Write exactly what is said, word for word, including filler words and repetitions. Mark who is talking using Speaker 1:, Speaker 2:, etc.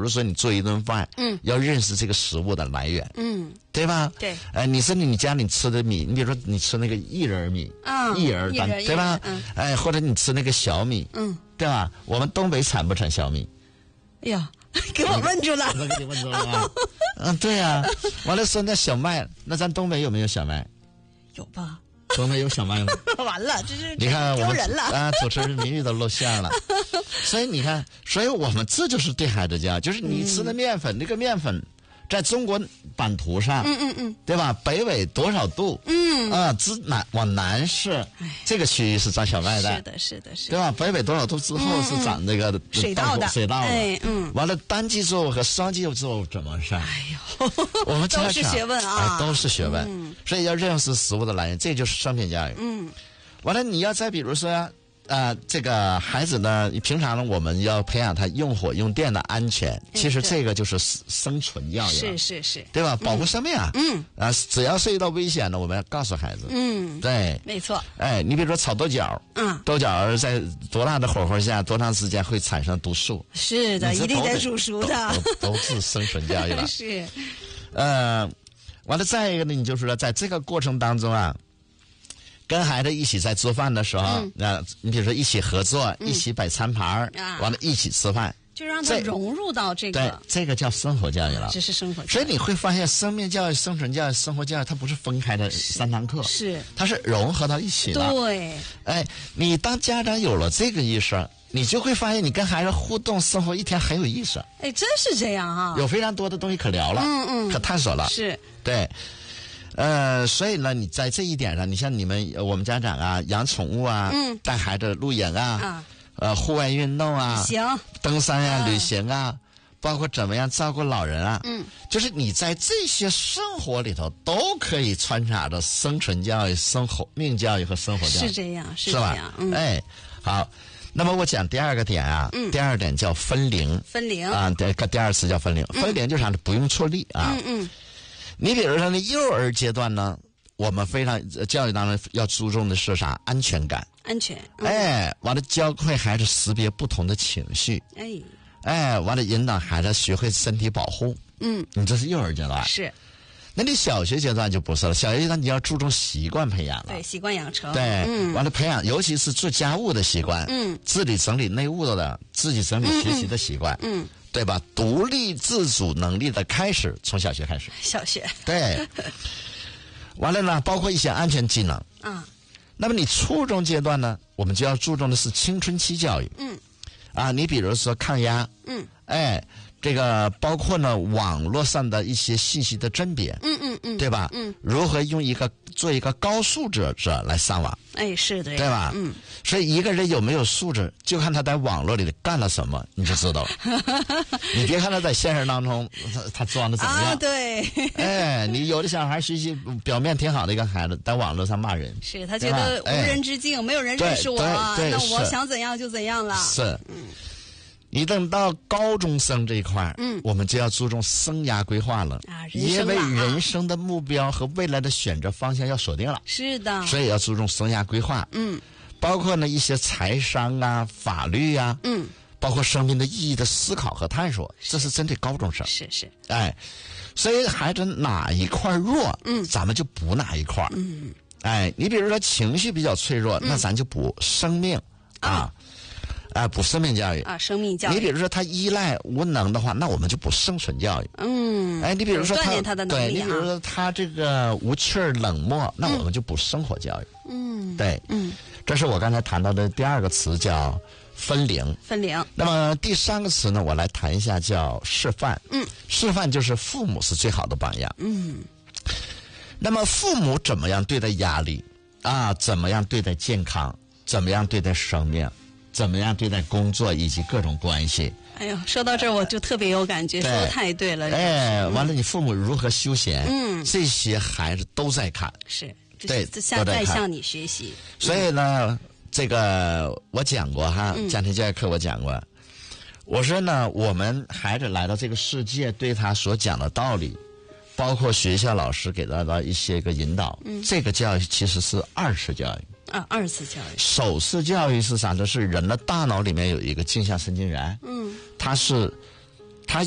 Speaker 1: 如说你做一顿饭，嗯，要认识这个食物的来源，嗯，对吧？
Speaker 2: 对。
Speaker 1: 哎、呃，你说你家里吃的米，你比如说你吃那个薏仁米，
Speaker 2: 嗯，
Speaker 1: 薏仁蛋，对吧？
Speaker 2: 嗯，
Speaker 1: 哎，或者你吃那个小米，嗯，对吧？我们东北产不产小米？
Speaker 2: 哎呀，给我问住了，
Speaker 1: 我给你问住了啊！嗯，对呀、啊。完了说那小麦，那咱东北有没有小麦？
Speaker 2: 有吧？
Speaker 1: 东北有小麦吗？
Speaker 2: 完了，这是
Speaker 1: 你看我们
Speaker 2: 丢人了
Speaker 1: 啊！主持人名誉都露馅了。所以你看，所以我们这就是对孩子教，就是你吃的面粉，嗯、那个面粉。在中国版图上，嗯嗯嗯，对吧？北纬多少度？嗯啊，之南往南是这个区域是长小麦的，
Speaker 2: 是的，是的，是的，
Speaker 1: 对吧？北纬多少度之后是长那个
Speaker 2: 水稻的，
Speaker 1: 水稻的，
Speaker 2: 哎，嗯。
Speaker 1: 完了，单季作物和双季作物怎么算？
Speaker 2: 哎呦，
Speaker 1: 我们
Speaker 2: 都是学问啊，
Speaker 1: 哎，都是学问。嗯，所以要认识食物的来源，这就是生品教育。嗯，完了，你要再比如说。呃，这个孩子呢，平常呢，我们要培养他用火用电的安全。其实这个就是生存教育，
Speaker 2: 是是是，
Speaker 1: 对吧？保护生命啊，嗯，啊，只要涉及到危险呢，我们要告诉孩子，
Speaker 2: 嗯，
Speaker 1: 对，
Speaker 2: 没错。
Speaker 1: 哎，你比如说炒豆角，嗯，豆角在多大的火候下，多长时间会产生毒素？
Speaker 2: 是的，一定得煮熟的，
Speaker 1: 都, 都是生存教育了。
Speaker 2: 是，
Speaker 1: 呃，完了，再一个呢，你就是说，在这个过程当中啊。跟孩子一起在做饭的时候，嗯、呃，你比如说一起合作，嗯、一起摆餐盘，啊、完了一起吃饭，
Speaker 2: 就让他融入到这个，
Speaker 1: 对，这个叫生活教育了。
Speaker 2: 啊、这是生活教育。
Speaker 1: 所以你会发现，生命教育、生存教育、生活教育，它不是分开的三堂课，
Speaker 2: 是
Speaker 1: 它是融合到一起的。
Speaker 2: 对，
Speaker 1: 哎，你当家长有了这个意识，你就会发现，你跟孩子互动生活一天很有意思。
Speaker 2: 哎，真是这样啊！
Speaker 1: 有非常多的东西可聊了，嗯嗯，可探索了，
Speaker 2: 是，
Speaker 1: 对。呃，所以呢，你在这一点上，你像你们我们家长啊，养宠物啊，嗯，带孩子露营啊，啊呃，户外运动啊，
Speaker 2: 行，
Speaker 1: 登山呀、啊、
Speaker 2: 嗯、
Speaker 1: 旅行啊，包括怎么样照顾老人啊，嗯，就是你在这些生活里头都可以穿插着生存教育、生活命教育和生活教育，
Speaker 2: 是这样，是
Speaker 1: 这样，
Speaker 2: 是吧？嗯，
Speaker 1: 哎，好。那么我讲第二个点啊，嗯、第二点叫分龄，
Speaker 2: 分龄
Speaker 1: 啊，第第二次叫分龄，嗯、分龄就是啥呢？不用错力啊，
Speaker 2: 嗯嗯。
Speaker 1: 你比如说呢，幼儿阶段呢，我们非常教育当中要注重的是啥？安全感。
Speaker 2: 安全。
Speaker 1: 嗯、哎，完了教会孩子识别不同的情绪。
Speaker 2: 哎。
Speaker 1: 哎，完了引导孩子学会身体保护。嗯。你这是幼儿阶段。
Speaker 2: 是。
Speaker 1: 那你小学阶段就不是了，小学阶段你要注重习惯培养了。
Speaker 2: 对，习惯养成。
Speaker 1: 对。
Speaker 2: 嗯。
Speaker 1: 完了培养，尤其是做家务的习惯。嗯。自理整理内务的，自己整理学习的习惯。嗯。嗯对吧？独立自主能力的开始，从小学开始。
Speaker 2: 小学。
Speaker 1: 对。完了呢，包括一些安全技能。
Speaker 2: 啊。
Speaker 1: 那么你初中阶段呢，我们就要注重的是青春期教育。嗯。啊，你比如说抗压。嗯。哎，这个包括呢网络上的一些信息的甄别。嗯嗯嗯。对吧？嗯。如何用一个做一个高素质者来上网？
Speaker 2: 哎，是的。
Speaker 1: 对吧？
Speaker 2: 嗯。
Speaker 1: 所以一个人有没有素质，就看他在网络里干了什么，你就知道了。你别看他在现实当中他他装的怎么样。
Speaker 2: 啊，对。
Speaker 1: 哎，你有的小孩学习表面挺好的一个孩子，在网络上骂人，
Speaker 2: 是他觉得无人之境，哎、没有人认识我，那我想怎样就怎样了。
Speaker 1: 是。嗯。你等到高中生这一块，嗯，我们就要注重生涯规划了
Speaker 2: 啊，
Speaker 1: 因为人生的目标和未来的选择方向要锁定了。
Speaker 2: 是的，
Speaker 1: 所以要注重生涯规划，嗯，包括呢一些财商啊、法律啊，嗯，包括生命的意义的思考和探索，这是针对高中生。
Speaker 2: 是是，
Speaker 1: 哎，所以孩子哪一块弱，嗯，咱们就补哪一块，嗯，哎，你比如说情绪比较脆弱，嗯、那咱就补生命啊。啊啊，补生命教育
Speaker 2: 啊，生命教育。
Speaker 1: 你比如说他依赖无能的话，那我们就补生存教育。
Speaker 2: 嗯，
Speaker 1: 哎，你比如说他，
Speaker 2: 锻炼他的能力、啊、
Speaker 1: 对，你比如说他这个无趣儿、冷漠，那我们就补生活教育。
Speaker 2: 嗯，
Speaker 1: 对，
Speaker 2: 嗯，
Speaker 1: 这是我刚才谈到的第二个词，叫分龄。
Speaker 2: 分龄。
Speaker 1: 那么第三个词呢，我来谈一下，叫示范。嗯，示范就是父母是最好的榜样。
Speaker 2: 嗯，
Speaker 1: 那么父母怎么样对待压力啊？怎么样对待健康？怎么样对待生命？怎么样对待工作以及各种关系？
Speaker 2: 哎呦，说到这儿我就特别有感觉，说的太对了。
Speaker 1: 哎，完了，你父母如何休闲？嗯，这些孩子都在看。
Speaker 2: 是，
Speaker 1: 对，
Speaker 2: 向在向你学习。
Speaker 1: 所以呢，嗯、这个我讲过哈，家庭教育课我讲过。嗯、我说呢，我们孩子来到这个世界，对他所讲的道理，包括学校老师给他的一些个引导，嗯，这个教育其实是二次教育。
Speaker 2: 啊，二次教育。
Speaker 1: 首次教育是啥呢？是人的大脑里面有一个镜像神经元，嗯，它是